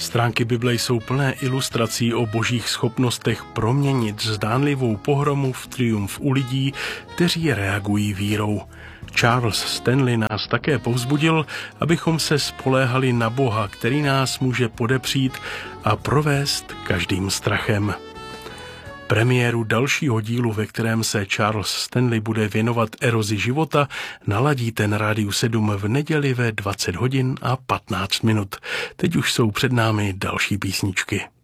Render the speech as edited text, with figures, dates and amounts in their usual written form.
Stránky Bible jsou plné ilustrací o božích schopnostech proměnit zdánlivou pohromu v triumf u lidí, kteří reagují vírou. Charles Stanley nás také povzbudil, abychom se spoléhali na Boha, který nás může podepřít a provést každým strachem. Premiéru dalšího dílu, ve kterém se Charles Stanley bude věnovat erozi života, naladíte na Rádiu 7 v neděli ve 20 hodin a 15 minut. Teď už jsou před námi další písničky.